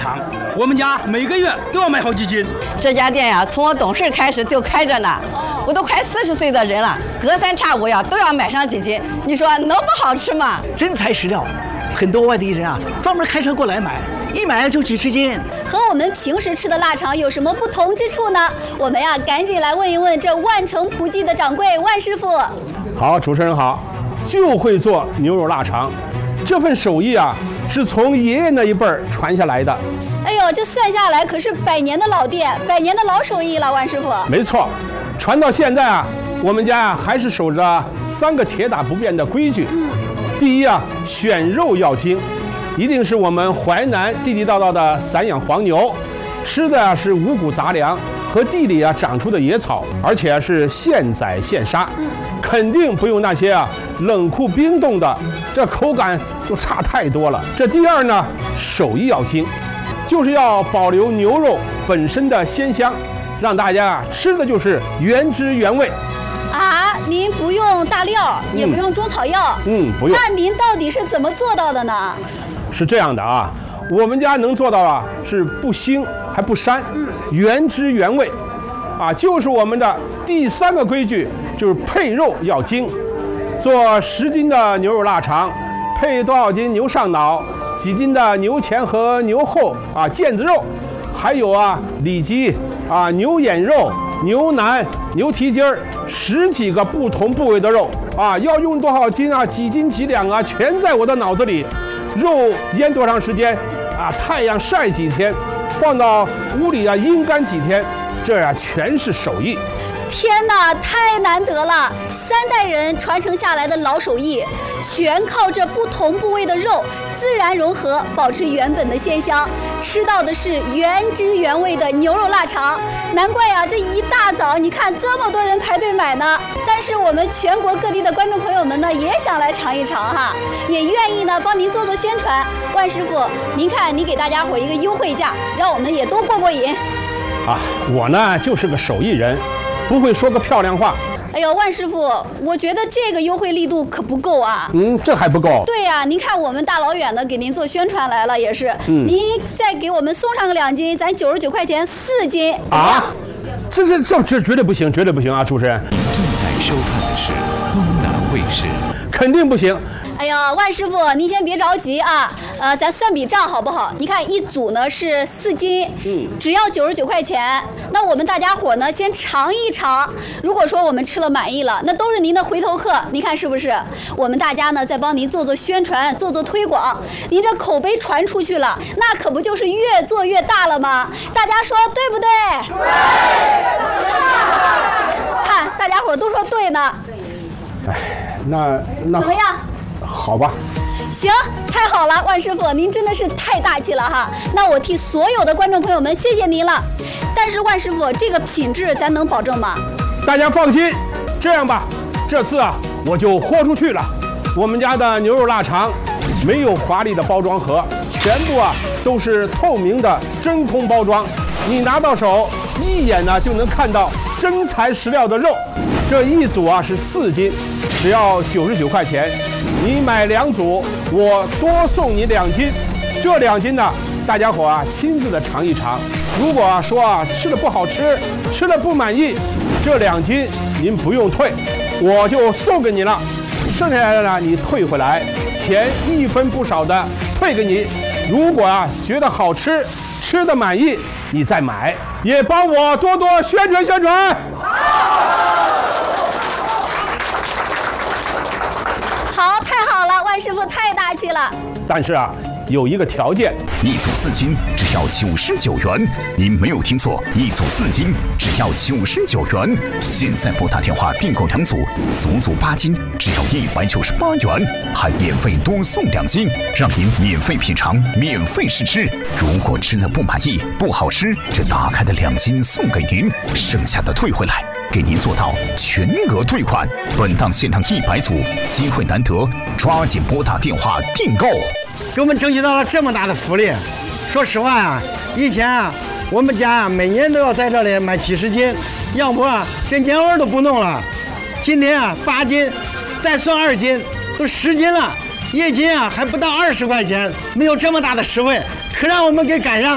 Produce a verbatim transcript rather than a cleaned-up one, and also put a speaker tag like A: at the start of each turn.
A: 肠，我们家每个月都要买好几斤。
B: 这家店呀，从我懂事开始就开着呢，我都快四十岁的人了，隔三差五呀都要买上几斤。你说能不好吃吗？
C: 真材实料，很多外地人啊专门开车过来买，一买就几十斤。
D: 和我们平时吃的腊肠有什么不同之处呢？我们呀赶紧来问一问这万城葡记的掌柜万师傅。
E: 好，主持人好，就会做牛肉腊肠，这份手艺啊是从爷爷那一辈儿传下来的。
D: 哎呦，这算下来可是百年的老店，百年的老手艺了，万师傅。
E: 没错，传到现在啊，我们家啊还是守着三个铁打不变的规矩。嗯，第一啊，选肉要精，一定是我们淮南地地道道的散养黄牛，吃的啊是五谷杂粮和地里啊长出的野草，而且是现宰现杀，嗯，肯定不用那些啊冷库冰冻的，这口感就差太多了。这第二呢，手艺要精，就是要保留牛肉本身的鲜香，让大家啊吃的就是原汁原味。
D: 啊，您不用大料，也不用中草药，
E: 嗯，不用。
D: 那您到底是怎么做到的呢？
E: 是这样的啊，我们家能做到啊，是不腥还不膻，嗯，原汁原味，啊，就是我们的第三个规矩，就是配肉要精。做十斤的牛肉腊肠，配多少斤牛上脑，几斤的牛前和牛后啊腱子肉，还有啊里脊啊牛眼肉、牛腩、牛蹄筋儿，十几个不同部位的肉啊，要用多少斤啊，几斤几两啊，全在我的脑子里。肉腌多长时间啊？太阳晒几天，放到屋里啊阴干几天，这呀、啊、全是手艺。
D: 天哪，太难得了！三代人传承下来的老手艺，全靠这不同部位的肉自然融合，保持原本的鲜香，吃到的是原汁原味的牛肉腊肠。难怪呀、啊，这一大早你看这么多人排队买呢。但是我们全国各地的观众朋友们呢，也想来尝一尝哈，也愿意呢帮您做做宣传。万师傅，您看您给大家伙一个优惠价，让我们也都过过瘾。
E: 啊，我呢就是个手艺人。不会说个漂亮话。
D: 哎呦，万师傅，我觉得这个优惠力度可不够啊。
E: 嗯，这还不够。
D: 对呀、啊，您看我们大老远的给您做宣传来了，也是。嗯。您再给我们送上个两斤，咱九十九块钱四斤。
E: 啊？这这这这绝对不行，绝对不行啊！主持人。
F: 您正在收看的是东南卫视。
E: 肯定不行。
D: 哎呀，万师傅，您先别着急啊，呃，咱算笔账好不好？你看一组呢是四斤，嗯，只要九十九块钱。那我们大家伙呢先尝一尝，如果说我们吃了满意了，那都是您的回头客，您看是不是？我们大家呢再帮您做做宣传，做做推广，您这口碑传出去了，那可不就是越做越大了吗？大家说对不对？对。看大家伙都说对呢。
E: 哎，那那
D: 怎么样？
E: 好吧，
D: 行，太好了，万师傅，您真的是太大气了哈。那我替所有的观众朋友们谢谢您了。但是万师傅，这个品质咱能保证吗？
E: 大家放心，这样吧，这次啊我就豁出去了。我们家的牛肉腊肠没有华丽的包装盒，全部啊都是透明的真空包装，你拿到手一眼呢就能看到真材实料的肉。这一组啊是四斤，只要九十九块钱。你买两组，我多送你两斤。这两斤呢，大家伙啊亲自的尝一尝。如果啊说啊吃的不好吃，吃的不满意，这两斤您不用退，我就送给你了。剩下来的呢，你退回来，钱一分不少的退给你。如果啊觉得好吃，吃的满意，你再买，也帮我多多宣传宣传。
D: 好，太好了，万师傅太大气了。
E: 但是啊，有一个条件，
F: 一组四斤只要九十九元。您没有听错，一组四斤只要九十九元。现在拨打电话订购两组，足足八斤，只要一百九十八元，还免费多送两斤，让您免费品尝，免费试吃。如果吃了不满意、不好吃，这打开的两斤送给您，剩下的退回来。给您做到全额退款。本档限量一百组，机会难得，抓紧拨打电话订购。
C: 给我们争取到了这么大的福利。说实话啊，以前啊，我们家啊每年都要在这里买几十斤，要不啊这年味都不弄了。今天啊八斤，再算二斤，都十斤了，一斤啊还不到二十块钱，没有这么大的实惠，可让我们给赶上了。